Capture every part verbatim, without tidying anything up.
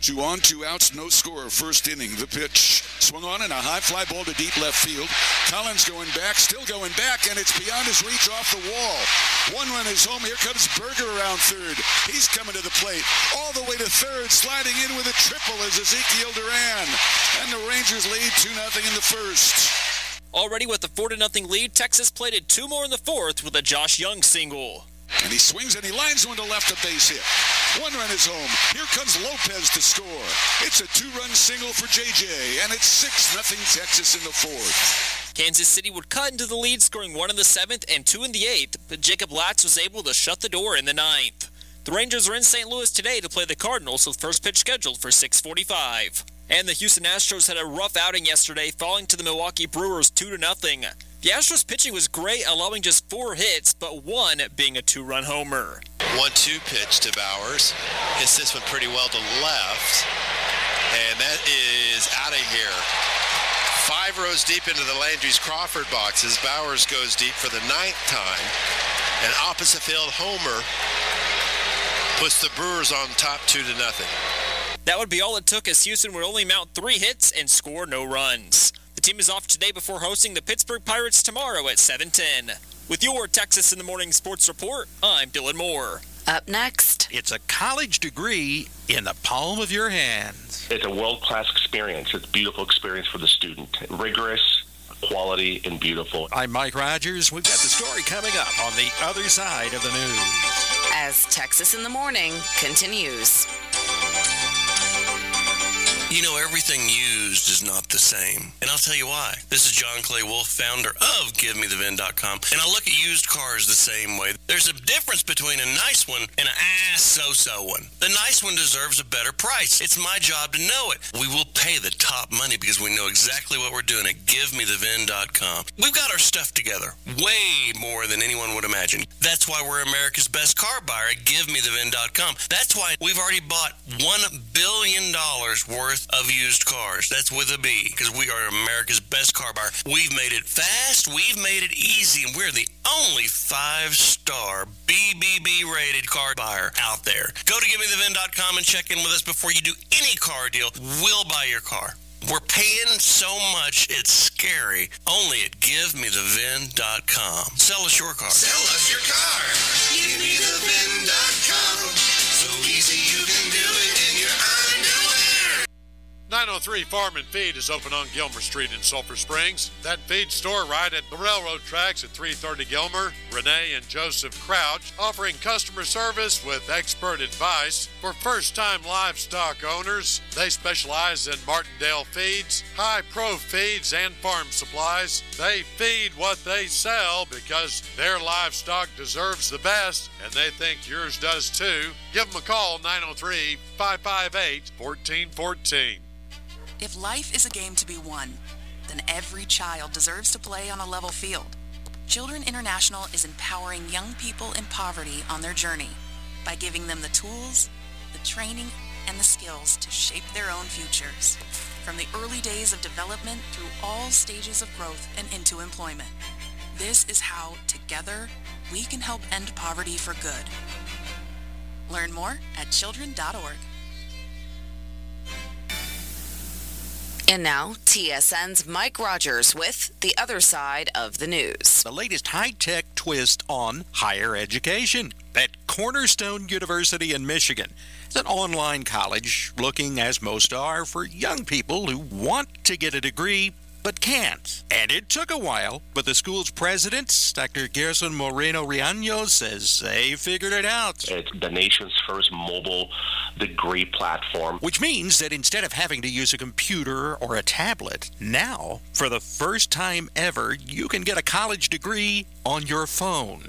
Two on, two outs, no score. First inning. The pitch swung on and a high fly ball to deep left field. Collins going back, still going back, and it's beyond his reach off the wall. One run is home. Here comes Berger around third. He's coming to the plate. All the way to third, sliding in with a triple is Ezekiel Duran. And the Rangers lead two nothing in the first. Already with a four to nothing lead, Texas plated two more in the fourth with a Josh Young single. And he swings and he lines one to left, a base hit. One run is home. Here comes Lopez to score. It's a two-run single for J J, and it's six nothing Texas in the fourth. Kansas City would cut into the lead, scoring one in the seventh and two in the eighth, but Jacob Latz was able to shut the door in the ninth. The Rangers are in Saint Louis today to play the Cardinals, with first pitch scheduled for six forty-five. And the Houston Astros had a rough outing yesterday, falling to the Milwaukee Brewers two to nothing. The Astros pitching was great, allowing just four hits, but one being a two-run homer. one two pitch to Bowers. Hits this one pretty well to left. And that is out of here. Five rows deep into the Landry's Crawford boxes. Bowers goes deep for the ninth time. An opposite field homer puts the Brewers on top two to nothing. That would be all it took, as Houston would only mount three hits and score no runs. The team is off today before hosting the Pittsburgh Pirates tomorrow at seven ten. With your Texas in the Morning Sports Report, I'm Dylan Moore. Up next, it's a college degree in the palm of your hands. It's a world-class experience. It's a beautiful experience for the student. Rigorous, quality, and beautiful. I'm Mike Rogers. We've got the story coming up on the other side of the news. As Texas in the Morning continues. You know, everything used is not the same. And I'll tell you why. This is John Clay Wolf, founder of Give Me The V I N dot com. And I look at used cars the same way. There's a difference between a nice one and an ass so-so one. The nice one deserves a better price. It's my job to know it. We will pay the top money because we know exactly what we're doing at Give Me The V I N dot com. We've got our stuff together way more than anyone would imagine. That's why we're America's best car buyer at Give Me The V I N dot com. That's why we've already bought one billion dollars worth of used cars. That's with a B, because we are America's best car buyer. We've made it fast, we've made it easy, and we're the only five-star B B B rated car buyer out there. Go to Give Me The V I N dot com and check in with us before you do any car deal. We'll buy your car. We're paying so much, it's scary. Only at Give Me The V I N dot com. Sell us your car. Sell us your car. Give Me The V I N dot com. So easy you can do it in your underwear. nine oh three Farm and Feed is open on Gilmer Street in Sulphur Springs. That feed store right at the railroad tracks at three thirty Gilmer. Renee and Joseph Crouch offering customer service with expert advice for first-time livestock owners. They specialize in Martindale feeds, high-pro feeds, and farm supplies. They feed what they sell because their livestock deserves the best, and they think yours does too. Give them a call, nine oh three, five five eight, one four one four. If life is a game to be won, then every child deserves to play on a level field. Children International is empowering young people in poverty on their journey by giving them the tools, the training, and the skills to shape their own futures, from the early days of development through all stages of growth and into employment. This is how, together, we can help end poverty for good. Learn more at children dot org. And now, T S N's Mike Rogers with the other side of the news. The latest high-tech twist on higher education at Cornerstone University in Michigan. It's an online college looking, as most are, for young people who want to get a degree but can't. And it took a while, but the school's president, Doctor Gerson Moreno-Riaño, says they figured it out. It's the nation's first mobile degree platform. Which means that instead of having to use a computer or a tablet, now, for the first time ever, you can get a college degree on your phone.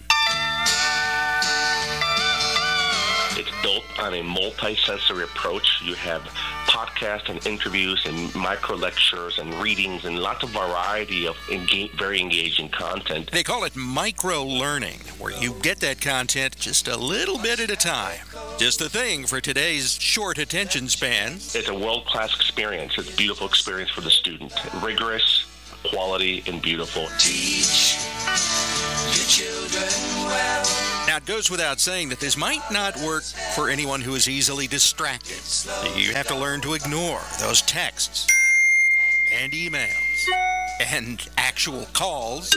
It's built on a multi-sensory approach. You have podcasts and interviews and micro lectures and readings and lots of variety of engage, very engaging content. They call it micro-learning, where you get that content just a little bit at a time. Just the thing for today's short attention spans. It's a world-class experience. It's a beautiful experience for the student. Rigorous, quality, and beautiful. Teach your children well. Now, Now, it goes without saying that this might not work for anyone who is easily distracted. You have to learn to ignore those texts and emails and actual calls.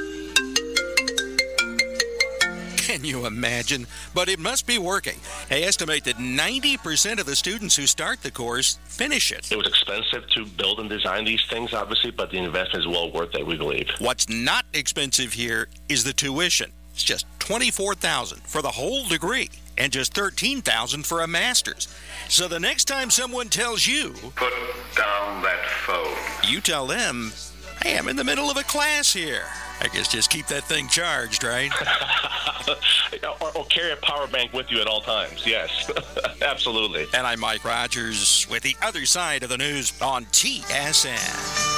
Can you imagine? But it must be working. They estimate that ninety percent of the students who start the course finish it. It was expensive to build and design these things, obviously, but the investment is well worth it, we believe. What's not expensive here is the tuition. It's just twenty-four thousand dollars for the whole degree and just thirteen thousand dollars for a master's. So the next time someone tells you, put down that phone, you tell them, hey, I'm in the middle of a class here. I guess just keep that thing charged, right? or, or carry a power bank with you at all times, yes. Absolutely. And I'm Mike Rogers with the other side of the news on T S N.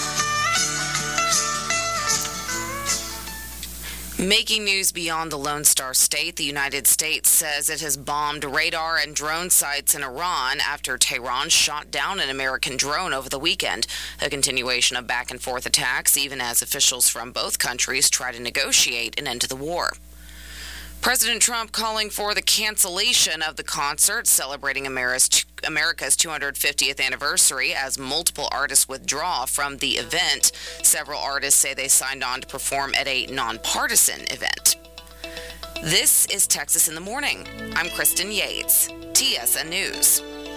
Making news beyond the Lone Star State, the United States says it has bombed radar and drone sites in Iran after Tehran shot down an American drone over the weekend. A continuation of back-and-forth attacks, even as officials from both countries try to negotiate an end to the war. President Trump calling for the cancellation of the concert celebrating America's two hundred fiftieth anniversary as multiple artists withdraw from the event. Several artists say they signed on to perform at a nonpartisan event. This is Texas in the Morning. I'm Kristen Yates, T S N News.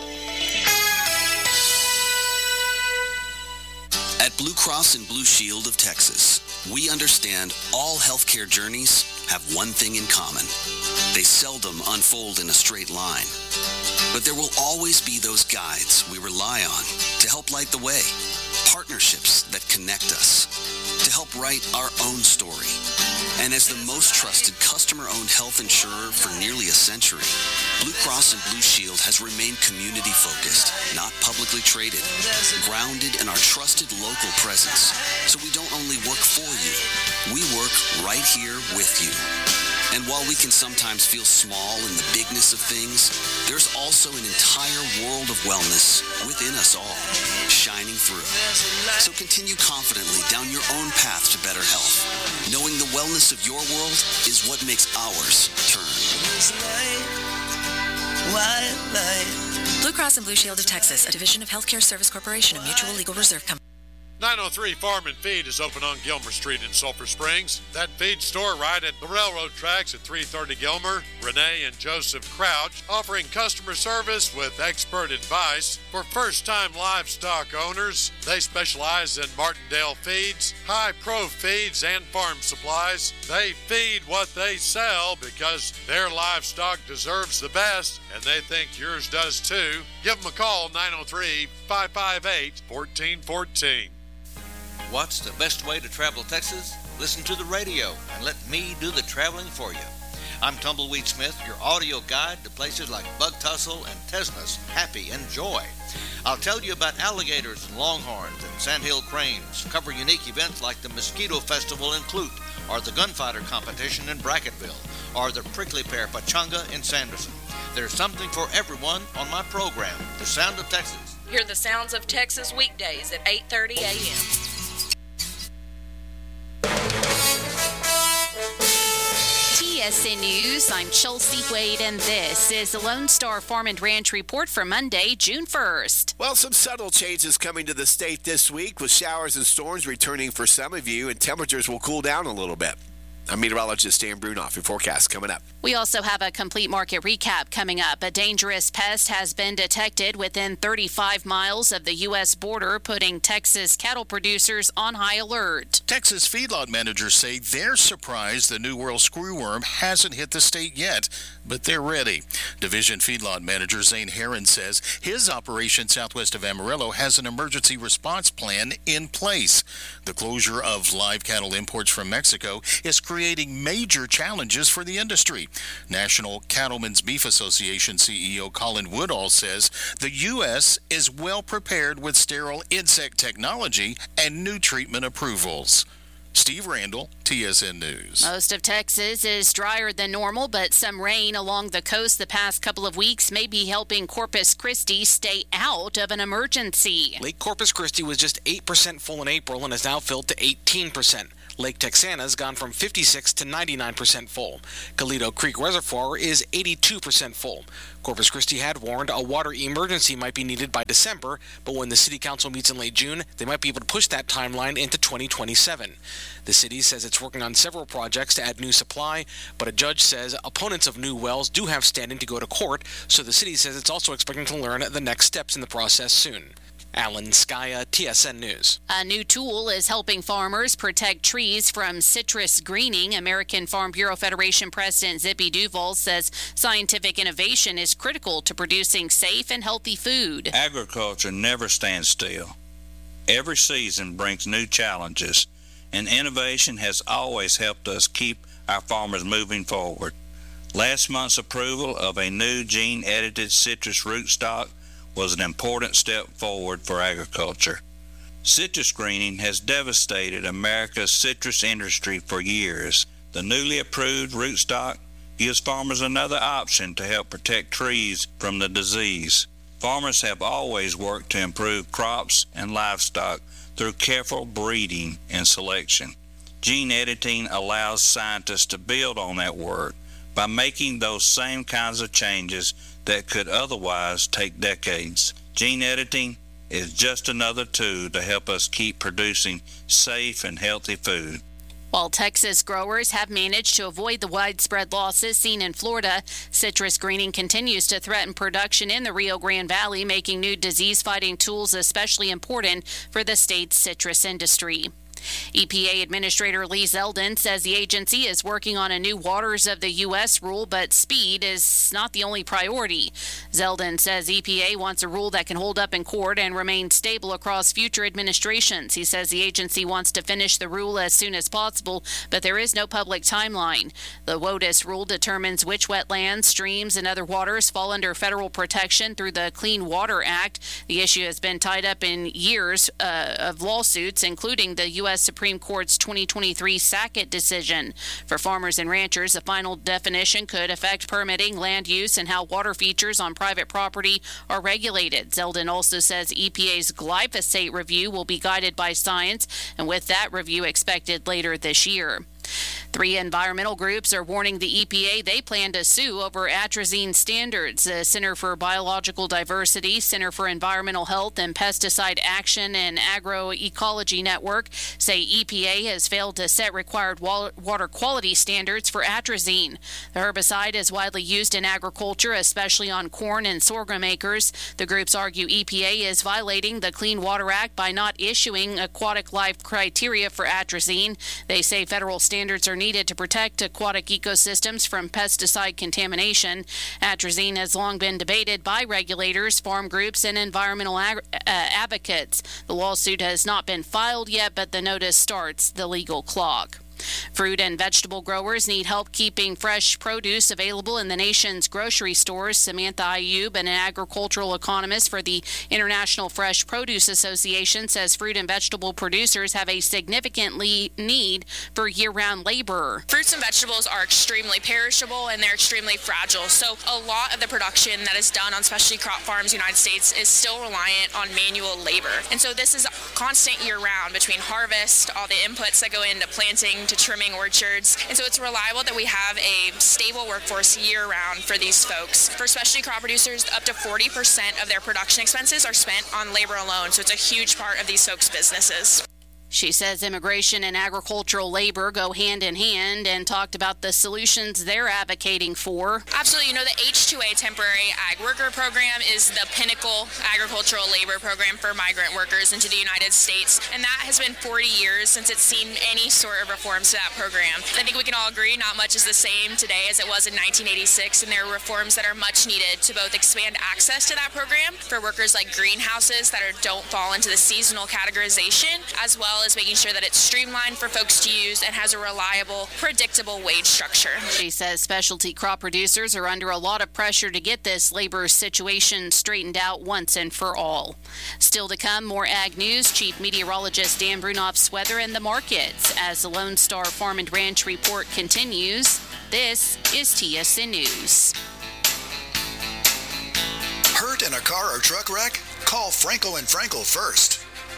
At Blue Cross and Blue Shield of Texas, we understand all healthcare journeys have one thing in common. They seldom unfold in a straight line. But there will always be those guides we rely on to help light the way, partnerships that connect us, to help write our own story. And as the most trusted customer-owned health insurer for nearly a century, Blue Cross and Blue Shield has remained community-focused, not publicly traded, grounded in our trusted local presence. So we don't only work for you, we work right here with you. And while we can sometimes feel small in the bigness of things, there's also an entire world of wellness within us all, shining through. So continue confidently down your own path to better health, knowing the wellness of your world is what makes ours turn. Blue Cross and Blue Shield of Texas, a division of Healthcare Service Corporation, a mutual legal reserve company. nine oh three Farm and Feed is open on Gilmer Street in Sulphur Springs. That feed store right at the railroad tracks at three thirty Gilmer. Renee and Joseph Crouch offering customer service with expert advice for first-time livestock owners. They specialize in Martindale feeds, high-pro feeds, and farm supplies. They feed what they sell because their livestock deserves the best, and they think yours does too. Give them a call, nine oh three, five five eight, one four one four. What's the best way to travel Texas? Listen to the radio and let me do the traveling for you. I'm Tumbleweed Smith, your audio guide to places like Bug Tussle and Tesnus, Happy, and Joy. I'll tell you about alligators and longhorns and sandhill cranes, cover unique events like the Mosquito Festival in Clute, or the Gunfighter Competition in Bracketville, or the Prickly Pear Pachanga in Sanderson. There's something for everyone on my program, The Sound of Texas. Hear the sounds of Texas weekdays at eight thirty a.m. T S N News, I'm Chelsea Wade, and this is the Lone Star Farm and Ranch Report for Monday, June first. Well, some subtle changes coming to the state this week with showers and storms returning for some of you, and temperatures will cool down a little bit. I'm meteorologist Dan Brunoff. Your forecast coming up. We also have a complete market recap coming up. A dangerous pest has been detected within thirty-five miles of the U S border, putting Texas cattle producers on high alert. Texas feedlot managers say they're surprised the New World screwworm hasn't hit the state yet, but they're ready. Division feedlot manager Zane Herron says his operation southwest of Amarillo has an emergency response plan in place. The closure of live cattle imports from Mexico is creating major challenges for the industry. National Cattlemen's Beef Association C E O Colin Woodall says the U S is well prepared with sterile insect technology and new treatment approvals. Steve Randall, T S N News. Most of Texas is drier than normal, but some rain along the coast the past couple of weeks may be helping Corpus Christi stay out of an emergency. Lake Corpus Christi was just eight percent full in April and is now filled to eighteen percent. Lake Texana's gone from fifty-six to ninety-nine percent full. Toledo Creek Reservoir is eighty-two percent full. Corpus Christi had warned a water emergency might be needed by December, but when the city council meets in late June, they might be able to push that timeline into twenty twenty-seven. The city says it's working on several projects to add new supply, but a judge says opponents of new wells do have standing to go to court, so the city says it's also expecting to learn the next steps in the process soon. Alan Skaya, T S N News. A new tool is helping farmers protect trees from citrus greening. American Farm Bureau Federation President Zippy Duval says scientific innovation is critical to producing safe and healthy food. Agriculture never stands still. Every season brings new challenges, and innovation has always helped us keep our farmers moving forward. Last month's approval of a new gene-edited citrus rootstock was an important step forward for agriculture. Citrus greening has devastated America's citrus industry for years. The newly approved rootstock gives farmers another option to help protect trees from the disease. Farmers have always worked to improve crops and livestock through careful breeding and selection. Gene editing allows scientists to build on that work by making those same kinds of changes that could otherwise take decades. Gene editing is just another tool to help us keep producing safe and healthy food. While Texas growers have managed to avoid the widespread losses seen in Florida, citrus greening continues to threaten production in the Rio Grande Valley, making new disease-fighting tools especially important for the state's citrus industry. E P A Administrator Lee Zeldin says the agency is working on a new waters of the U S rule, but speed is not the only priority. Zeldin says E P A wants a rule that can hold up in court and remain stable across future administrations. He says the agency wants to finish the rule as soon as possible, but there is no public timeline. The WOTUS rule determines which wetlands, streams, and other waters fall under federal protection through the Clean Water Act. The issue has been tied up in years uh, of lawsuits, including the U S Supreme Court's twenty twenty-three Sackett decision. For farmers and ranchers, the final definition could affect permitting, land use, and how water features on private property are regulated. Zeldin also says E P A's glyphosate review will be guided by science, and with that review expected later this year. Three environmental groups are warning the E P A they plan to sue over atrazine standards. The Center for Biological Diversity, Center for Environmental Health, and Pesticide Action and Agroecology Network say E P A has failed to set required water quality standards for atrazine. The herbicide is widely used in agriculture, especially on corn and sorghum acres. The groups argue E P A is violating the Clean Water Act by not issuing aquatic life criteria for atrazine. They say federal standards Standards are needed to protect aquatic ecosystems from pesticide contamination. Atrazine has long been debated by regulators, farm groups, and environmental ag- uh, advocates. The lawsuit has not been filed yet, but the notice starts the legal clock. Fruit and vegetable growers need help keeping fresh produce available in the nation's grocery stores. Samantha Ayub, an agricultural economist for the International Fresh Produce Association, says fruit and vegetable producers have a significant need for year-round labor. Fruits and vegetables are extremely perishable and they're extremely fragile. So a lot of the production that is done on specialty crop farms in the United States is still reliant on manual labor. And so this is constant year-round between harvest, all the inputs that go into planting, to trimming orchards. And so it's reliable that we have a stable workforce year-round for these folks. For specialty crop producers, up to forty percent of their production expenses are spent on labor alone. So it's a huge part of these folks' businesses. She says immigration and agricultural labor go hand in hand and talked about the solutions they're advocating for. Absolutely. You know, the H two A Temporary Ag Worker Program is the pinnacle agricultural labor program for migrant workers into the United States. And that has been forty years since it's seen any sort of reforms to that program. I think we can all agree not much is the same today as it was in nineteen eighty-six, and there are reforms that are much needed to both expand access to that program for workers like greenhouses that are, don't fall into the seasonal categorization, as well as making sure that it's streamlined for folks to use and has a reliable, predictable wage structure. She says specialty crop producers are under a lot of pressure to get this labor situation straightened out once and for all. Still to come, more ag news. Chief Meteorologist Dan Brunoff's weather and the markets as the Lone Star Farm and Ranch Report continues. This is T S N News. Hurt in a car or truck wreck? Call Frankel and Frankel first.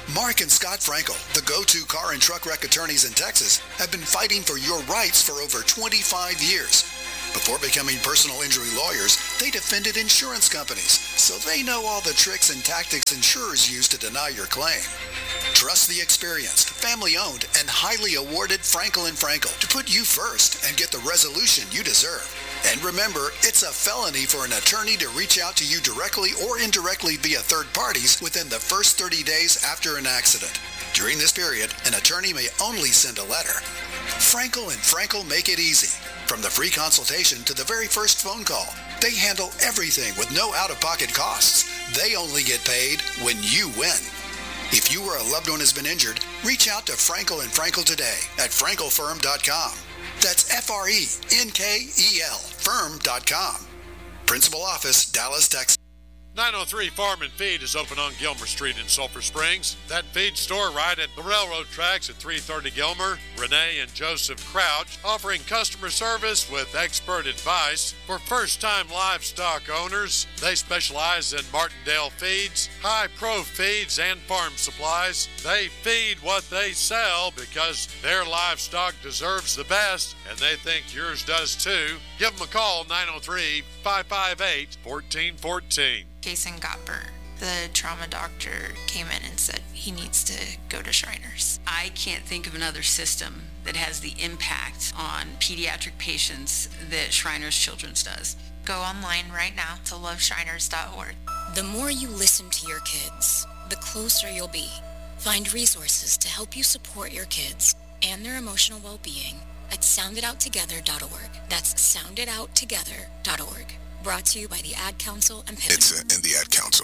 Mark and Scott Frankel, the go-to car and truck wreck attorneys in Texas, have been fighting for your rights for over twenty-five years. Before becoming personal injury lawyers, they defended insurance companies, so they know all the tricks and tactics insurers use to deny your claim. Trust the experienced, family-owned, and highly awarded Frankel and Frankel to put you first and get the resolution you deserve. And remember, it's a felony for an attorney to reach out to you directly or indirectly via third parties within the first thirty days after an accident. During this period, an attorney may only send a letter. Frankel and Frankel make it easy. From the free consultation to the very first phone call, they handle everything with no out-of-pocket costs. They only get paid when you win. If you or a loved one has been injured, reach out to Frankel and Frankel today at frankel firm dot com. That's F R E N K E L firm dot com. Principal office, Dallas, Texas. nine oh three Farm and Feed is open on Gilmer Street in Sulphur Springs. That feed store right at the railroad tracks at three thirty Gilmer. Renee and Joseph Crouch offering customer service with expert advice for first-time livestock owners. They specialize in Martindale feeds, high-pro feeds, and farm supplies. They feed what they sell because their livestock deserves the best, and they think yours does too. Give them a call, nine oh three, five five eight, one four one four. Jason got burnt. The trauma doctor came in and said he needs to go to Shriners. I can't think of another system that has the impact on pediatric patients that Shriners Children's does. Go online right now to love shriners dot org. The more you listen to your kids, the closer you'll be. Find resources to help you support your kids and their emotional well-being at sound it out together dot org. That's sound it out together dot org. Brought to you by the Ad Council and Penn. It's uh, in the Ad Council.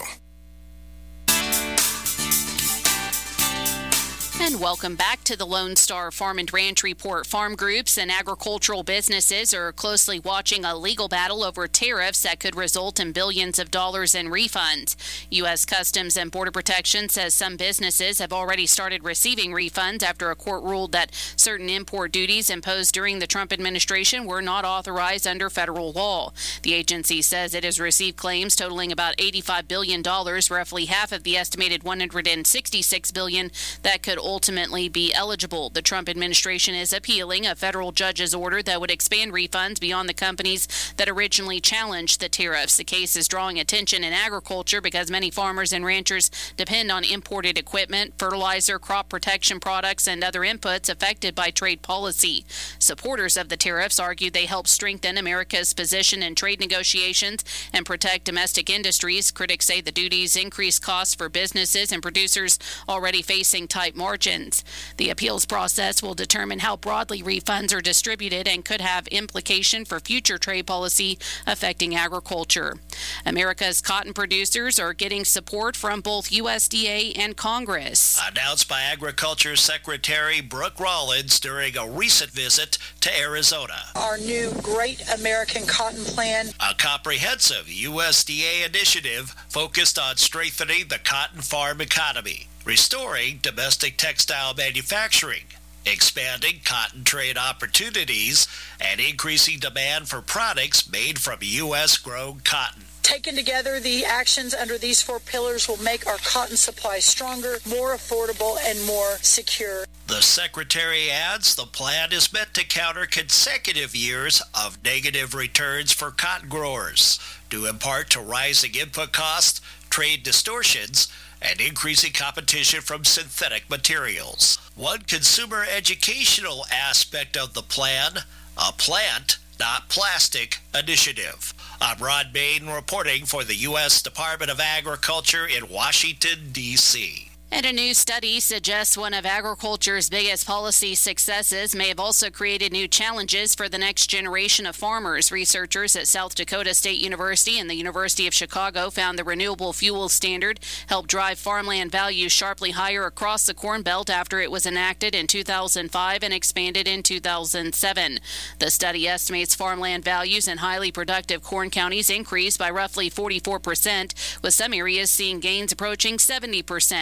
And welcome back to the Lone Star Farm and Ranch Report. Farm groups and agricultural businesses are closely watching a legal battle over tariffs that could result in billions of dollars in refunds. U S Customs and Border Protection says some businesses have already started receiving refunds after a court ruled that certain import duties imposed during the Trump administration were not authorized under federal law. The agency says it has received claims totaling about eighty-five billion dollars, roughly half of the estimated one hundred sixty-six billion dollars that could ultimately be eligible. The Trump administration is appealing a federal judge's order that would expand refunds beyond the companies that originally challenged the tariffs. The case is drawing attention in agriculture because many farmers and ranchers depend on imported equipment, fertilizer, crop protection products, and other inputs affected by trade policy. Supporters of the tariffs argue they help strengthen America's position in trade negotiations and protect domestic industries. Critics say the duties increase costs for businesses and producers already facing tight margins. The appeals process will determine how broadly refunds are distributed and could have implication for future trade policy affecting agriculture. America's cotton producers are getting support from both U S D A and Congress. Announced by Agriculture Secretary Brooke Rollins during a recent visit to Arizona. Our new Great American Cotton Plan. A comprehensive U S D A initiative focused on strengthening the cotton farm economy, restoring domestic textile manufacturing, expanding cotton trade opportunities, and increasing demand for products made from U S-grown cotton. Taken together, the actions under these four pillars will make our cotton supply stronger, more affordable, and more secure. The Secretary adds the plan is meant to counter consecutive years of negative returns for cotton growers, due in part to rising input costs, trade distortions, and increasing competition from synthetic materials. One consumer educational aspect of the plan, a plant, not plastic initiative. I'm Rod Bain reporting for the U S Department of Agriculture in Washington, D C And a new study suggests one of agriculture's biggest policy successes may have also created new challenges for the next generation of farmers. Researchers at South Dakota State University and the University of Chicago found the renewable fuel standard helped drive farmland values sharply higher across the Corn Belt after it was enacted in two thousand five and expanded in two thousand seven. The study estimates farmland values in highly productive corn counties increased by roughly forty-four percent, with some areas seeing gains approaching seventy percent.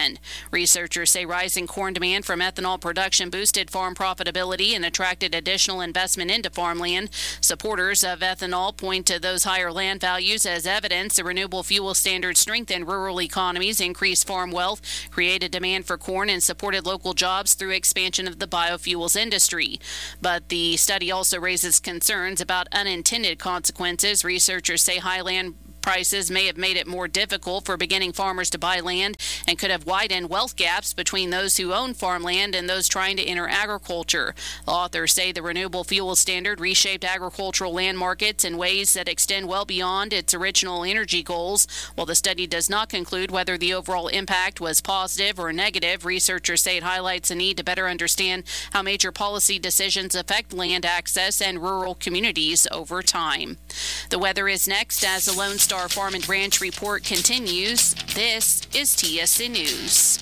Researchers say rising corn demand from ethanol production boosted farm profitability and attracted additional investment into farmland. Supporters of ethanol point to those higher land values as evidence. The renewable fuel standard strengthened rural economies, increased farm wealth, created demand for corn, and supported local jobs through expansion of the biofuels industry. But the study also raises concerns about unintended consequences. Researchers say high land prices may have made it more difficult for beginning farmers to buy land and could have widened wealth gaps between those who own farmland and those trying to enter agriculture. The authors say the renewable fuel standard reshaped agricultural land markets in ways that extend well beyond its original energy goals. While the study does not conclude whether the overall impact was positive or negative, researchers say it highlights a need to better understand how major policy decisions affect land access and rural communities over time. The weather is next as the Lone Star Our Farm and Ranch report continues. This is T S N News.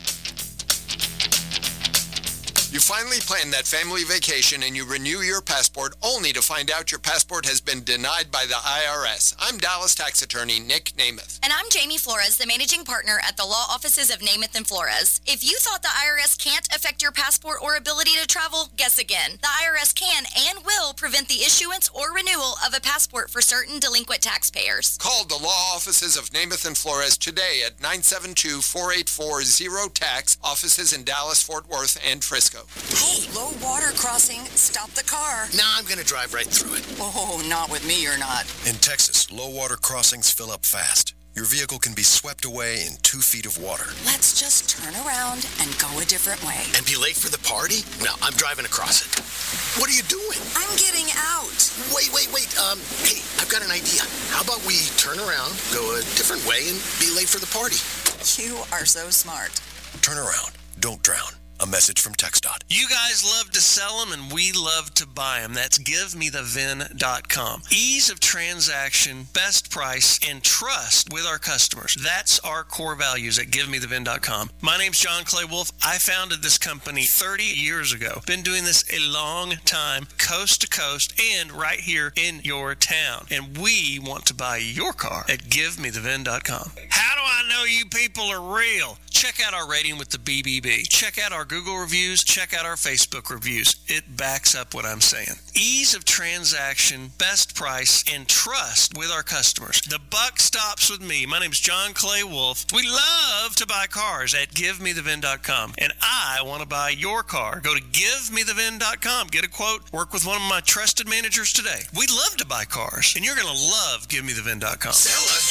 You finally plan that family vacation and you renew your passport only to find out your passport has been denied by the I R S. I'm Dallas tax attorney Nick Namath. And I'm Jamie Flores, the managing partner at the law offices of Namath and Flores. If you thought the I R S can't affect your passport or ability to travel, guess again. The I R S can and will prevent the issuance or renewal of a passport for certain delinquent taxpayers. Call the law offices of Namath and Flores today at nine seven two, four eight four, zero tax, offices in Dallas, Fort Worth, and Frisco. Hey, low water crossing, stop the car. Nah, I'm going to drive right through it. Oh, not with me, you're not. In Texas, low water crossings fill up fast. Your vehicle can be swept away in two feet of water. Let's just turn around and go a different way. And be late for the party? No, I'm driving across it. What are you doing? I'm getting out. Wait, wait, wait. Um, hey, I've got an idea. How about we turn around, go a different way, and be late for the party? You are so smart. Turn around. Don't drown. A message from TxDOT. You guys love to sell them, and we love to buy them. That's give me the V I N dot com. Ease of transaction, best price, and trust with our customers. That's our core values at give me the V I N dot com. My name's John Clay Wolf. I founded this company thirty years ago. Been doing this a long time, coast to coast, and right here in your town. And we want to buy your car at give me the V I N dot com. How do I know you people are real? Check out our rating with the B B B. Check out our Google reviews. Check out our Facebook reviews. It backs up what I'm saying. Ease of transaction, best price, and trust with our customers. The buck stops with me. My name's John Clay Wolf. We love to buy cars at give me the V I N dot com. And I want to buy your car. Go to give me the V I N dot com. Get a quote. Work with one of my trusted managers today. We'd love to buy cars. And you're going to love give me the V I N dot com. Sell us